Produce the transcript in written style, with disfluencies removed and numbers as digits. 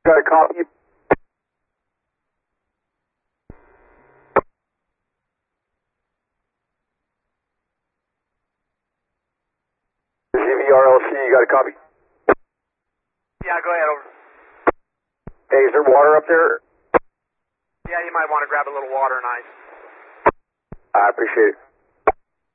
Got a copy? GVRLC, you got a copy? Yeah, go ahead, over. Hey, is there water up there? Yeah, you might want to grab a little water and ice. I appreciate it.